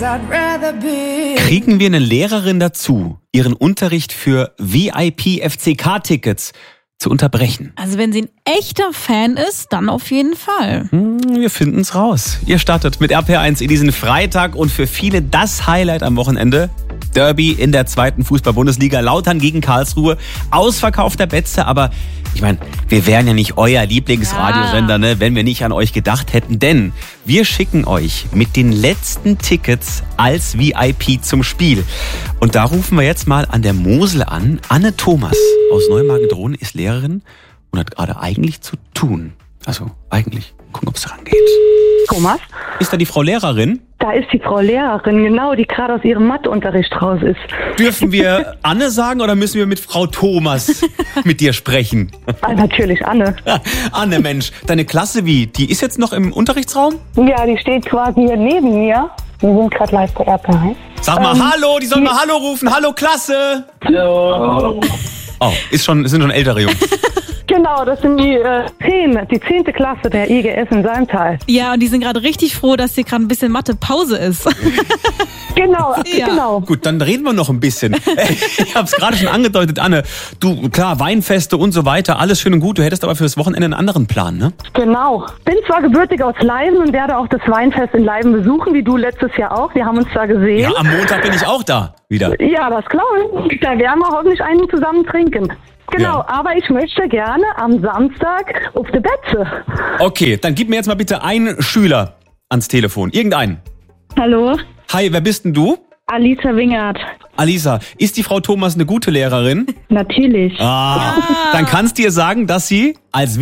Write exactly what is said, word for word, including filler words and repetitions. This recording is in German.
Kriegen wir eine Lehrerin dazu, ihren Unterricht für V I P-F C K-Tickets zu unterbrechen? Also wenn sie ein echter Fan ist, dann auf jeden Fall. Hm, wir finden's raus. Ihr startet mit R P R eins in diesen Freitag und für viele das Highlight am Wochenende. Derby in der zweiten Fußball-Bundesliga, Lautern gegen Karlsruhe, ausverkaufter Betze, aber ich meine, wir wären ja nicht euer Lieblingsradiosender, ne, wenn wir nicht an euch gedacht hätten, denn wir schicken euch mit den letzten Tickets als V I P zum Spiel. Und da rufen wir jetzt mal an der Mosel an. Anne Thomas aus Neumagen-Drohnen ist Lehrerin und hat gerade eigentlich zu tun. Also eigentlich, gucken, ob es rangeht. Thomas? Ist da die Frau Lehrerin? Da ist die Frau Lehrerin, genau, die gerade aus ihrem Matheunterricht raus ist. Dürfen wir Anne sagen oder müssen wir mit Frau Thomas mit dir sprechen? Ah, natürlich Anne. Anne, Mensch, deine Klasse wie? Die ist jetzt noch im Unterrichtsraum? Ja, die steht quasi hier neben mir. Wir sind gerade live bei R P R eins. Sag mal ähm, Hallo, die sollen mal Hallo rufen. Hallo Klasse! Hallo. Oh, ist schon, sind schon ältere Jungs. Genau, das sind die äh, zehn, die zehnte Klasse der I G S in Salmtal. Ja, und die sind gerade richtig froh, dass hier gerade ein bisschen Mathe-Pause ist. Genau, Ja. genau. Gut, dann reden wir noch ein bisschen. Ich hab's gerade schon angedeutet, Anne. Du, klar, Weinfeste und so weiter, alles schön und gut. Du hättest aber für das Wochenende einen anderen Plan, ne? Genau. Bin zwar gebürtig aus Leiben und werde auch das Weinfest in Leiben besuchen, wie du letztes Jahr auch. Wir haben uns da gesehen. Ja, am Montag bin ich auch da wieder. Ja, das glaube ich. Da werden wir hoffentlich einen zusammen trinken. Genau, Ja. aber ich möchte gerne am Samstag auf die Betze. Okay, dann gib mir jetzt mal bitte einen Schüler ans Telefon. Irgendeinen. Hallo, Hi, wer bist denn du? Alisa Wingert. Alisa, ist die Frau Thomas eine gute Lehrerin? Natürlich. Ah, dann kannst du ihr sagen, dass sie als